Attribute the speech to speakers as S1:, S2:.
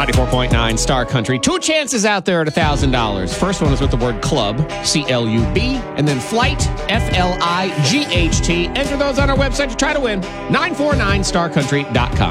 S1: 94.9 Star Country. 2 chances out there at $1,000. First one is with the word club, C-L-U-B, and then flight, F-L-I-G-H-T. Enter those on our website to try to win. 949starcountry.com.